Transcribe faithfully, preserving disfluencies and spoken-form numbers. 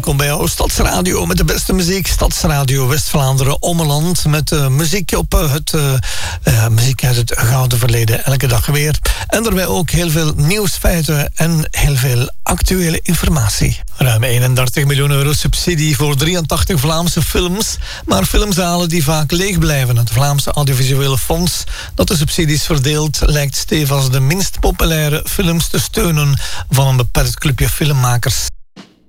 welkom bij jouw Stadsradio met de beste muziek. Stadsradio West-Vlaanderen Ommeland met uh, muziek op uh, het uh, uh, muziek uit het gouden verleden, elke dag weer. En daarbij ook heel veel nieuwsfeiten en heel veel actuele informatie. Ruim eenendertig miljoen euro subsidie voor drieëntachtig Vlaamse films, maar filmzalen die vaak leeg blijven. Het Vlaamse Audiovisuele Fonds dat de subsidies verdeelt lijkt stevast de minst populaire films te steunen van een beperkt clubje filmmakers.